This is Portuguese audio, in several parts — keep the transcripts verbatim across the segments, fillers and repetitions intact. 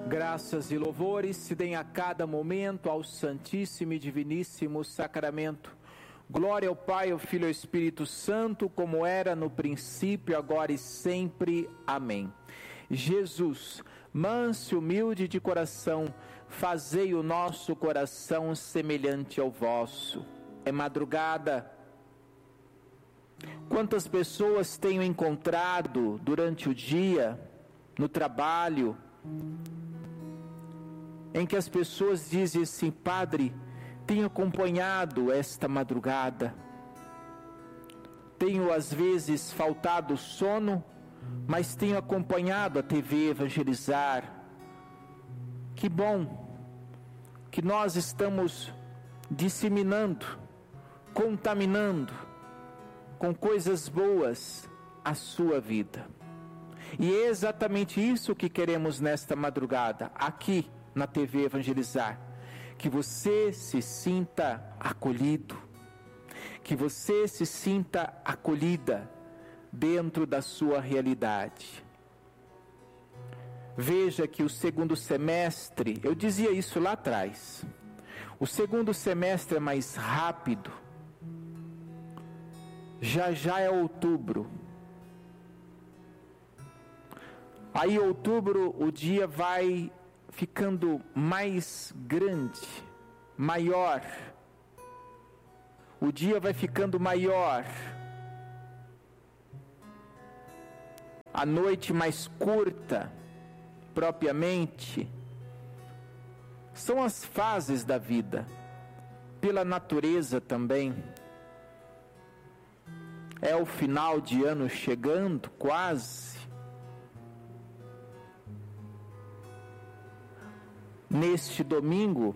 Graças e louvores se deem a cada momento ao Santíssimo e Diviníssimo Sacramento. Glória ao Pai, ao Filho e ao Espírito Santo, como era no princípio, agora e sempre. Amém. Jesus, manso e humilde de coração, fazei o nosso coração semelhante ao vosso. É madrugada. Quantas pessoas tenho encontrado durante o dia, no trabalho, em que as pessoas dizem assim: Padre, tenho acompanhado esta madrugada, tenho às vezes faltado sono, mas tenho acompanhado a T V Evangelizar. Que bom que nós estamos disseminando, contaminando com coisas boas a sua vida. E é exatamente isso que queremos nesta madrugada, aqui na T V Evangelizar, que você se sinta acolhido, que você se sinta acolhida dentro da sua realidade. Veja que o segundo semestre, eu dizia isso lá atrás, o segundo semestre é mais rápido, já já é outubro. Aí outubro o dia vai ficando mais grande, maior, o dia vai ficando maior, a noite mais curta, propriamente. São as fases da vida, pela natureza também. É o final de ano chegando, quase. Neste domingo,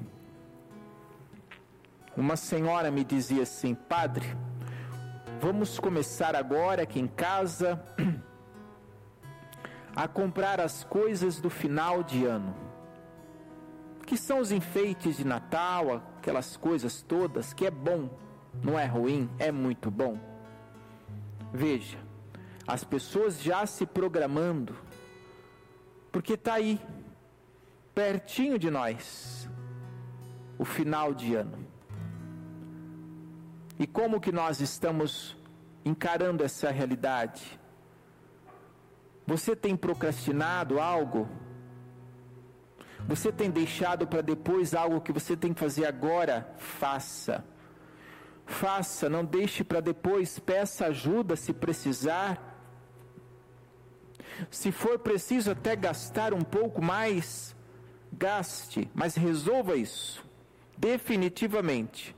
uma senhora me dizia assim: Padre, vamos começar agora aqui em casa a comprar as coisas do final de ano, que são os enfeites de Natal, aquelas coisas todas, que é bom, não é ruim, é muito bom. Veja, as pessoas já se programando, porque está aí, pertinho de nós, o final de ano. E como que nós estamos encarando essa realidade? Você tem procrastinado algo? Você tem deixado para depois algo que você tem que fazer agora? Faça. Faça, não deixe para depois, peça ajuda se precisar. Se for preciso até gastar um pouco mais, gaste, mas resolva isso, definitivamente.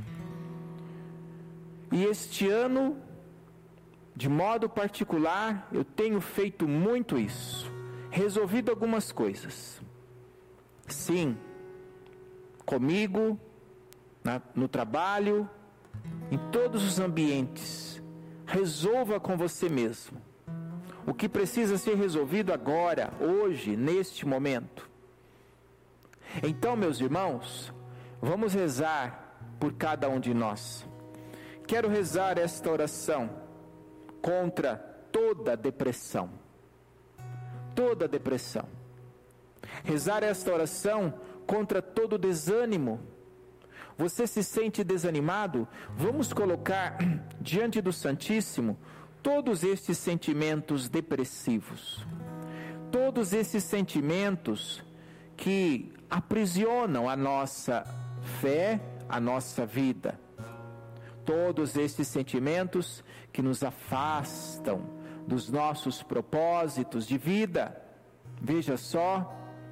E este ano, de modo particular, eu tenho feito muito isso, resolvido algumas coisas. Sim, comigo, na, no trabalho, em todos os ambientes. Resolva com você mesmo o que precisa ser resolvido agora, hoje, neste momento. Então, meus irmãos, vamos rezar por cada um de nós. Quero rezar esta oração contra toda depressão. Toda depressão. Rezar esta oração contra todo desânimo. Você se sente desanimado? Vamos colocar diante do Santíssimo todos estes sentimentos depressivos. Todos esses sentimentos que aprisionam a nossa fé, a nossa vida. Todos esses sentimentos que nos afastam dos nossos propósitos de vida. Veja só,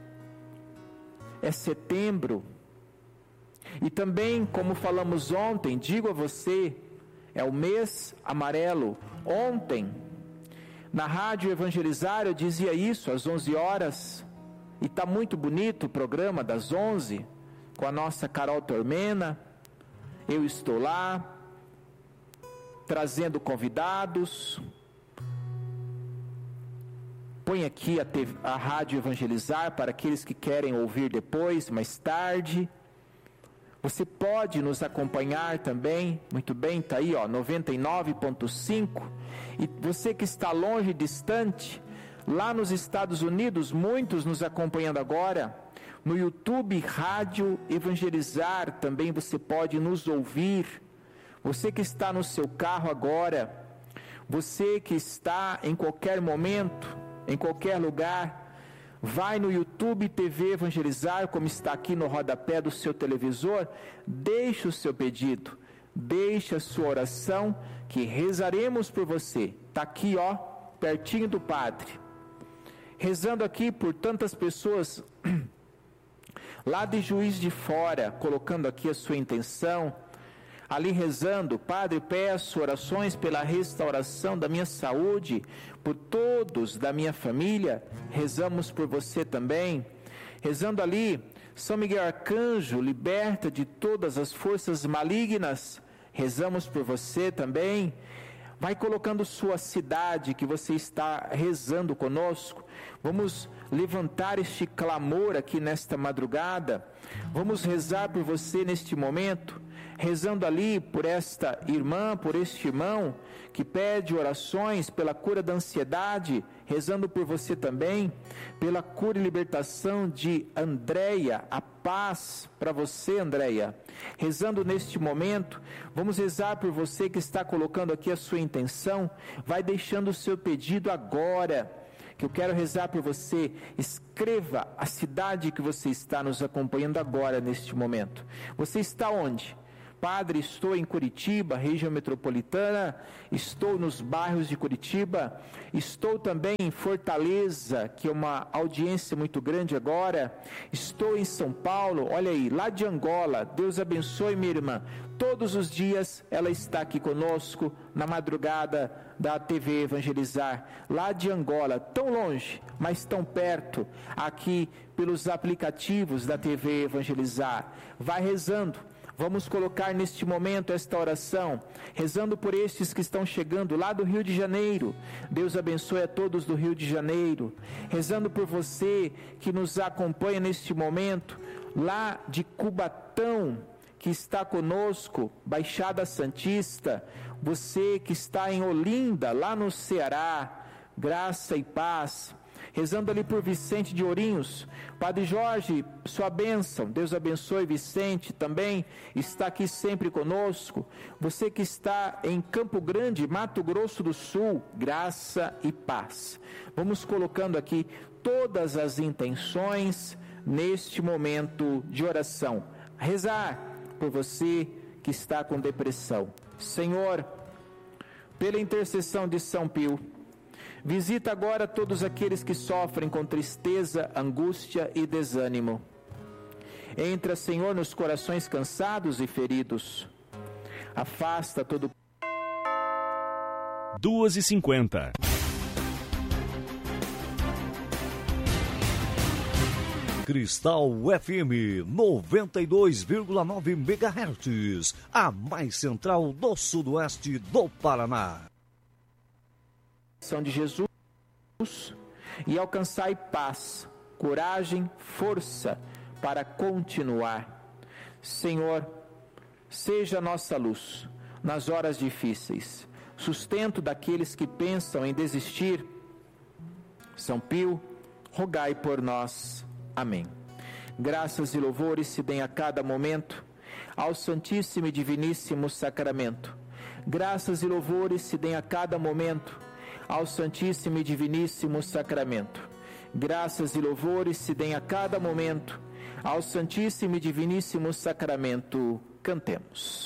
é setembro. E também, como falamos ontem, digo a você, é o mês amarelo. Ontem, na Rádio Evangelizar, eu dizia isso às onze horas, e está muito bonito o programa das onze, com a nossa Carol Tormena. Eu estou lá, trazendo convidados. Põe aqui a, T V, a Rádio Evangelizar para aqueles que querem ouvir depois, mais tarde. Você pode nos acompanhar também, muito bem, está aí, ó, noventa e nove ponto cinco. E você que está longe, distante, Lá nos Estados Unidos, muitos nos acompanhando agora, no YouTube, Rádio Evangelizar, também você pode nos ouvir. Você que está no seu carro agora, você que está em qualquer momento, em qualquer lugar, vai no YouTube T V Evangelizar, como está aqui no rodapé do seu televisor, deixe o seu pedido, deixe a sua oração, que rezaremos por você. Está aqui, ó, pertinho do Padre. Rezando aqui por tantas pessoas lá de Juiz de Fora, colocando aqui a sua intenção, ali rezando: Padre, peço orações pela restauração da minha saúde, por todos da minha família, rezamos por você também. Rezando ali: São Miguel Arcanjo, liberta de todas as forças malignas, rezamos por você também. Vai colocando sua cidade que você está rezando conosco. Vamos levantar este clamor aqui nesta madrugada. Vamos rezar por você neste momento, rezando ali por esta irmã, por este irmão que pede orações pela cura da ansiedade, rezando por você também, pela cura e libertação de Andréia, a paz para você, Andréia. Rezando neste momento, vamos rezar por você que está colocando aqui a sua intenção, vai deixando o seu pedido agora, que eu quero rezar por você. Escreva a cidade que você está nos acompanhando agora neste momento. Você está onde? Padre, estou em Curitiba, região metropolitana, estou nos bairros de Curitiba, estou também em Fortaleza, que é uma audiência muito grande agora, estou em São Paulo, olha aí, lá de Angola. Deus abençoe minha irmã, todos os dias ela está aqui conosco, na madrugada da T V Evangelizar, lá de Angola, tão longe, mas tão perto, aqui pelos aplicativos da T V Evangelizar. Vai rezando. Vamos colocar neste momento esta oração, rezando por estes que estão chegando lá do Rio de Janeiro. Deus abençoe a todos do Rio de Janeiro. Rezando por você que nos acompanha neste momento, lá de Cubatão, que está conosco, Baixada Santista. Você que está em Olinda, lá no Ceará, graça e paz. Rezando ali por Vicente de Ourinhos. Padre Jorge, sua bênção, Deus abençoe Vicente também, está aqui sempre conosco. Você que está em Campo Grande, Mato Grosso do Sul, graça e paz. Vamos colocando aqui todas as intenções neste momento de oração. Rezar por você que está com depressão. Senhor, pela intercessão de São Pio, visita agora todos aqueles que sofrem com tristeza, angústia e desânimo. Entra, Senhor, nos corações cansados e feridos. Afasta todo... duas e cinquenta. Cristal F M noventa e dois vírgula nove megahertz, a mais central do sudoeste do Paraná. De Jesus, e alcançai paz, coragem, força para continuar. Senhor, seja a nossa luz nas horas difíceis, sustento daqueles que pensam em desistir. São Pio, rogai por nós. Amém. Graças e louvores se deem a cada momento ao Santíssimo e Diviníssimo Sacramento. Graças e louvores se deem a cada momento ao Santíssimo e Diviníssimo Sacramento. Graças e louvores se deem a cada momento ao Santíssimo e Diviníssimo Sacramento. Cantemos.